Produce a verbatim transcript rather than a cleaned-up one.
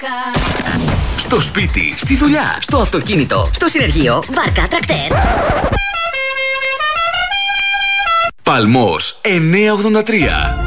Στο σπίτι, στη δουλειά, στο αυτοκίνητο, στο συνεργείο, βάρκα, τρακτέρ. Παλμός εννιακόσια ογδόντα τρία.